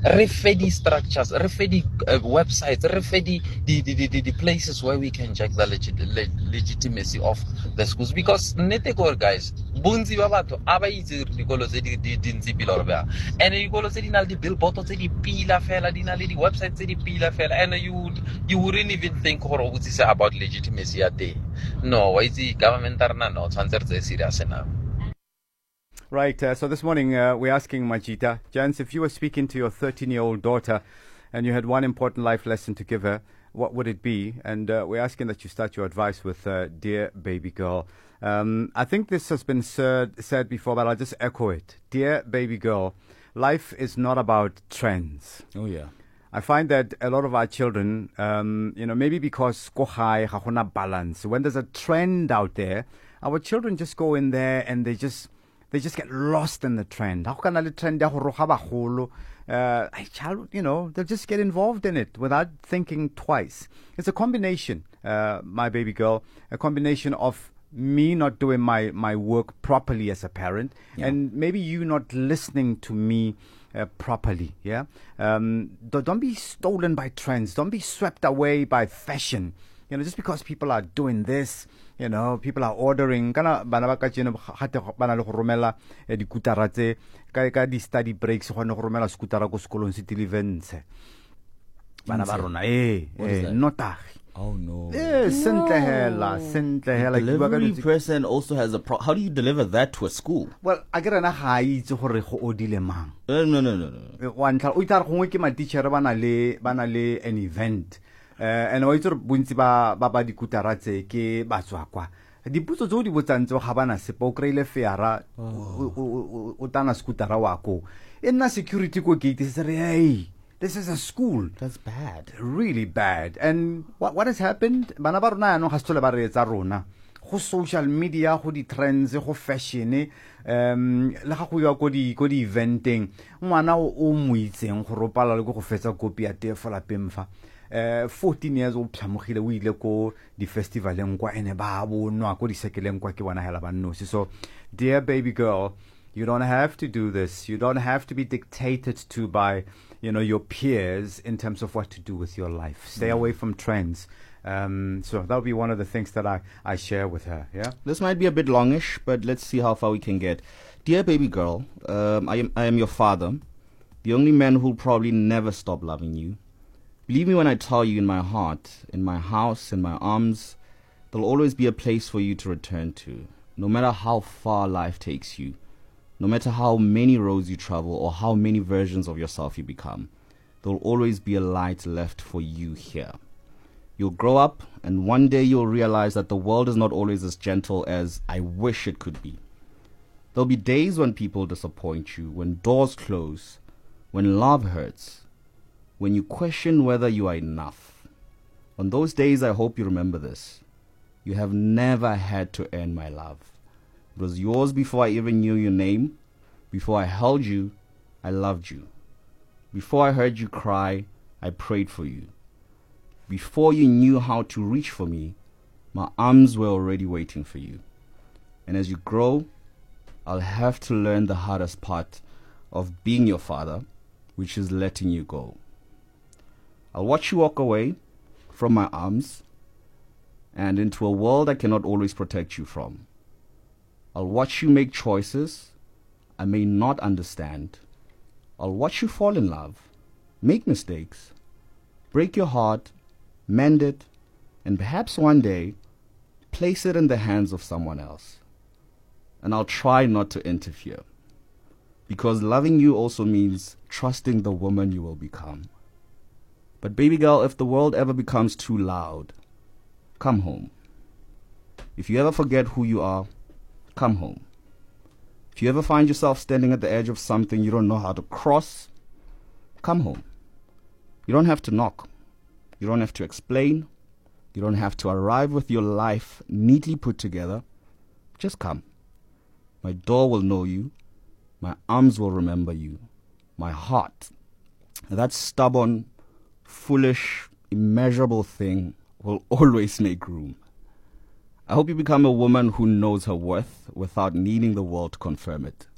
re fe structures, re fe websites, re fe the places where we can check the legitimacy of the schools. Because nnete gore guys, bontsi ba batho a ba itse dikolo tse di ntse pila gore bjang, and dikolo tse di na le di-billboard tse di pila fela, di na le di-website tse di pila fela, and you wouldn't even think gore o botsise about legitimacy ya teng. No, wa itse government a rena no tshwanetse re tseye serious now. Right, so this morning we're asking Majita, Jans, if you were speaking to your 13-year-old daughter and you had one important life lesson to give her, what would it be? And we're asking that you start your advice with Dear Baby Girl. I think this has been said before, but I'll just echo it. Dear Baby Girl, life is not about trends. Oh, yeah. I find that a lot of our children, maybe because balance, when there's a trend out there, our children just go in there and they just get lost in the trend. How can I trend a child, they'll just get involved in it without thinking twice. It's a combination, my baby girl, a combination of me not doing my work properly as a parent, and maybe you not listening to me properly. Yeah. Don't be stolen by trends. Don't be swept away by fashion. Just because people are doing this, people are ordering. Kana bana ba ka tsena bana le go romela dikutara tse ka di study breaks go ne go romela skutara go sekolong se delivense. Bana ba rona notagi. Oh no. Sentle hela. Delivery person also has a how do you deliver that to a school? Well, I get na ga itse gore go odile mang. No. One tla o itara gongwe ke ma teacher bana le an event. And wa itse bontsi ba dikutara tse ke batswa kwa diputso tse o di botsang tse ga bana sepa o kreile feara o tana skutara wa ko e nna security ko gate se re hey, this is a school. That's bad. Really bad. And what has happened? Bana ba rona no ga se ba re etsa rona go social media, go di trends, go fashion, le ga go ya ko di eventing ngwana o moitseng go ropala le go fetsa kopi ya te fola pemfa 14 years old phamogile o ile ko di festivaleng kwa ene ba bonwa ko di sekeleng kwa ke bona hela ba nosi. So dear baby girl, you don't have to do this. You don't have to be dictated to by your peers in terms of what to do with your life. Stay away from trends. So that'll be one of the things that I share with her. Yeah. This might be a bit longish, but let's see how far we can get. Dear baby girl, I am your father, the only man who'll probably never stop loving you. Believe me when I tell you, in my heart, in my house, in my arms, there'll always be a place for you to return to, no matter how far life takes you, no matter how many roads you travel or how many versions of yourself you become. There'll always be a light left for you here. You'll grow up, and one day you'll realize that the world is not always as gentle as I wish it could be. There'll be days when people disappoint you, when doors close, when love hurts, when you question whether you are enough. On those days, I hope you remember this. You have never had to earn my love. It was yours before I even knew your name. Before I held you, I loved you. Before I heard you cry, I prayed for you. Before you knew how to reach for me, my arms were already waiting for you. And as you grow, I'll have to learn the hardest part of being your father, which is letting you go. I'll watch you walk away from my arms and into a world I cannot always protect you from. I'll watch you make choices I may not understand. I'll watch you fall in love, make mistakes, break your heart, mend it, and perhaps one day place it in the hands of someone else. And I'll try not to interfere, because loving you also means trusting the woman you will become. But baby girl, if the world ever becomes too loud, come home. If you ever forget who you are, come home. If you ever find yourself standing at the edge of something you don't know how to cross, come home. You don't have to knock. You don't have to explain. You don't have to arrive with your life neatly put together. Just come. My door will know you. My arms will remember you. My heart, that stubborn, foolish, immeasurable thing, will always make room. I hope you become a woman who knows her worth without needing the world to confirm it.